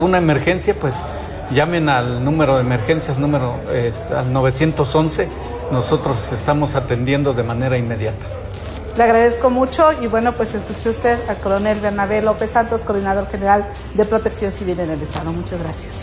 Una emergencia, pues llamen al número de emergencias, al 911. Nosotros estamos atendiendo de manera inmediata. Le agradezco mucho y bueno, pues escuché usted al coronel Bernabé López Santos, coordinador general de Protección Civil en el Estado. Muchas gracias.